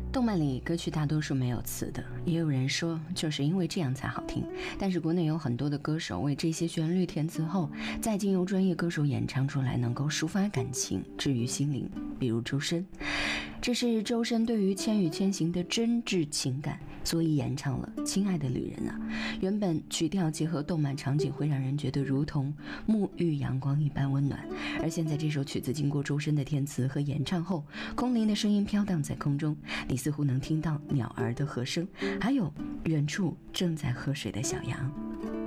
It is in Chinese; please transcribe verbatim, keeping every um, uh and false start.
动漫里歌曲大多数没有词的，也有人说就是因为这样才好听。但是国内有很多的歌手为这些旋律填词后，再经由专业歌手演唱出来，能够抒发感情，治愈心灵。比如周深，这是周深对于《千与千寻》的真挚情感，所以演唱了《亲爱的旅人》啊。原本曲调结合动漫场景，会让人觉得如同沐浴阳光一般温暖。而现在这首曲子经过周深的填词和演唱后，空灵的声音飘荡在空中，你似乎能听到鸟儿的和声，还有远处正在喝水的小羊。